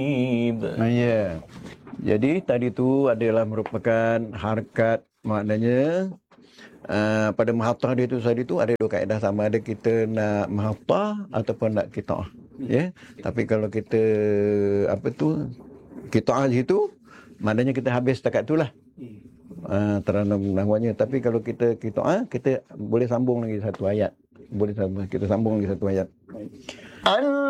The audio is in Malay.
Ya. Jadi tadi tu adalah merupakan harkat, maknanya pada muhattah dia tu tadi tu ada dua kaedah, sama ada kita nak muhattah ataupun nak qita'ah. Ya. Tapi kalau kita qita'ah situ, maknanya kita habis setakat itulah. Teranum nahwanya. Tapi kalau kita qita'ah, kita boleh sambung lagi satu ayat. Kita sambung lagi satu ayat.